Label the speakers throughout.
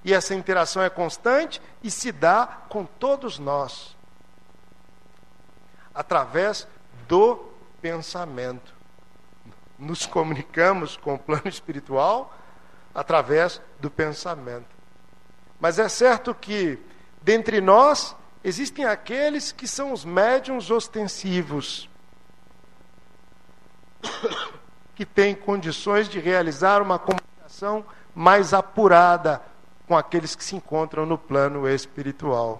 Speaker 1: E essa interação é constante e se dá com todos nós, através do pensamento. Nos comunicamos com o plano espiritual através do pensamento. Mas é certo que, dentre nós, existem aqueles que são os médiuns ostensivos, que têm condições de realizar uma comunicação mais apurada com aqueles que se encontram no plano espiritual.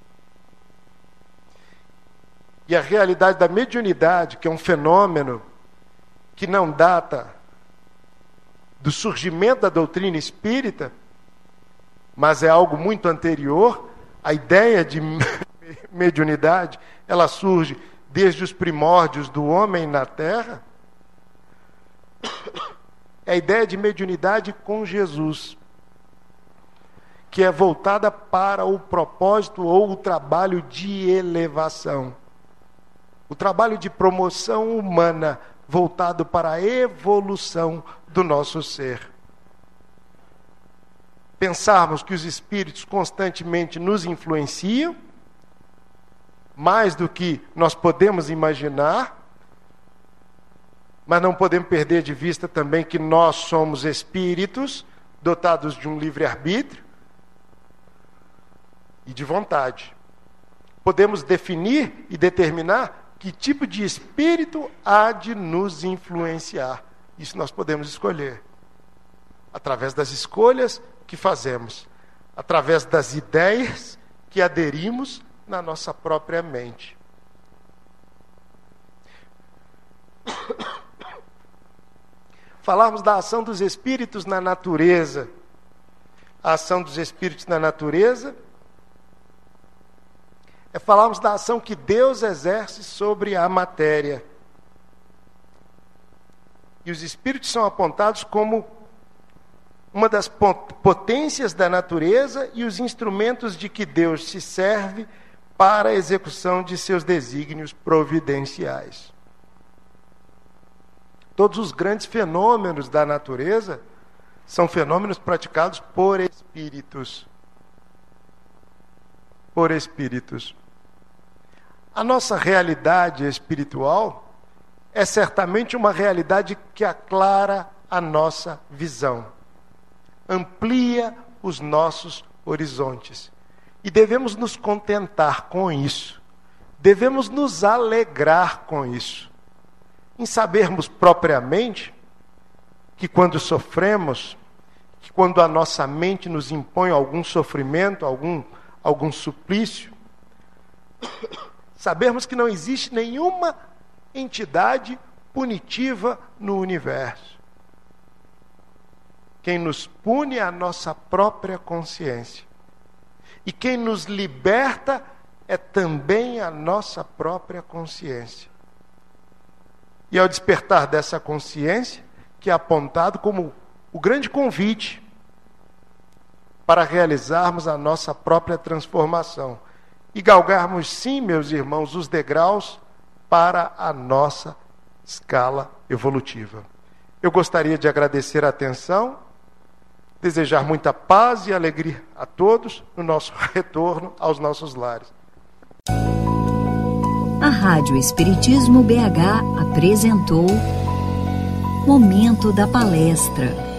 Speaker 1: E a realidade da mediunidade, que é um fenômeno que não data do surgimento da doutrina espírita, mas é algo muito anterior. A ideia de mediunidade, ela surge desde os primórdios do homem na Terra. É a ideia de mediunidade com Jesus, que é voltada para o propósito ou o trabalho de elevação, o trabalho de promoção humana, voltado para a evolução do nosso ser. Pensarmos que os espíritos constantemente nos influenciam, mais do que nós podemos imaginar, mas não podemos perder de vista também que nós somos espíritos dotados de um livre-arbítrio e de vontade. Podemos definir e determinar que tipo de espírito há de nos influenciar. Isso nós podemos escolher, através das escolhas que fazemos, através das ideias que aderimos na nossa própria mente. Falarmos da ação dos espíritos na natureza. A ação dos espíritos na natureza é falarmos da ação que Deus exerce sobre a matéria. E os espíritos são apontados como uma das potências da natureza e os instrumentos de que Deus se serve para a execução de seus desígnios providenciais. Todos os grandes fenômenos da natureza são fenômenos praticados por espíritos. Por espíritos. A nossa realidade espiritual é certamente uma realidade que aclara a nossa visão, amplia os nossos horizontes. E devemos nos contentar com isso, devemos nos alegrar com isso, em sabermos propriamente que quando sofremos, que quando a nossa mente nos impõe algum sofrimento, algum suplício, sabermos que não existe nenhuma entidade punitiva no universo. Quem nos pune é a nossa própria consciência. E quem nos liberta é também a nossa própria consciência. E ao despertar dessa consciência, que é apontado como o grande convite para realizarmos a nossa própria transformação e galgarmos, sim, meus irmãos, os degraus para a nossa escala evolutiva. Eu gostaria de agradecer a atenção, desejar muita paz e alegria a todos no nosso retorno aos nossos lares.
Speaker 2: A Rádio Espiritismo BH apresentou Momento da Palestra.